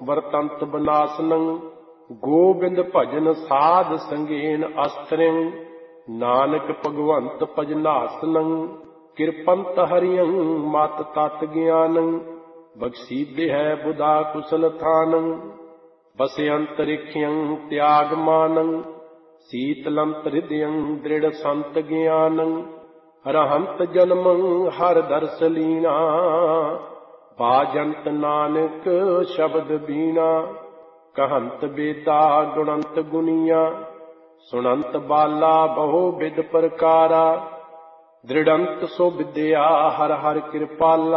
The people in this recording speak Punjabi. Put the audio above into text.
ਵਰਤੰਤ ਬਨਾਸਨੰ। ਗੋਬਿੰਦ ਭਜਨ ਸਾਧ ਸੰਗੇਨ ਅਸਤਰਿੰ। ਨਾਨਕ ਭਗਵੰਤ ਭਜਨਾਸਨੰ। ਕਿਰਪੰਤ ਹਰਿਯੰ ਮਤ ਤਤ ਗਿਆਨੰ। ਬਖਸ਼ੀਦੇ ਹੈ ਬੁਧਾ ਕੁਸਲ ਥਾਨੰ। ਬਸੇ ਅੰਤਰਿਖਯੰ ਤਿਆਗ ਮਾਨੰ। ਸੀਤਲੰਤ ਹਿਰਦਯੰ ਦ੍ਰਿੜ ਸੰਤ ਗਿਆਨੰ। ਰਹੰਤ ਜਨਮੰ ਹਰ ਦਰਸ ਲੀਣਾ। ਬਾਜੰਤ ਨਾਨਕ ਸ਼ਬਦ ਬੀਣਾ। ਕਹੰਤ ਬੇਦਾ ਗੁਣੰਤ ਗੁਨੀਆ। ਸੁਣੰਤ ਬਾਲਾ ਬਹੁ ਬਿਦ ਪ੍ਰਕਾਰਾ। ਦ੍ਰਿੜੰਤ ਸੋ ਵਿਦਿਆ ਹਰ ਹਰ ਕਿਰਪਾਲਾ।